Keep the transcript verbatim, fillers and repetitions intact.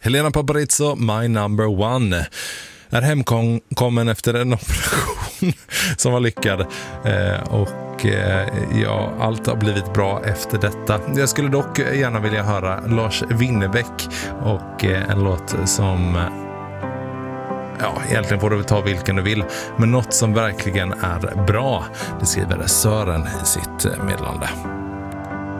Helena Paparizou, My Number One, är hemkommen efter en operation som var lyckad eh, och eh, ja, allt har blivit bra efter detta. Jag skulle dock gärna vilja höra Lars Winnerbäck och eh, en låt som, ja, egentligen får du ta vilken du vill, men något som verkligen är bra, det skriver Sören i sitt meddelande.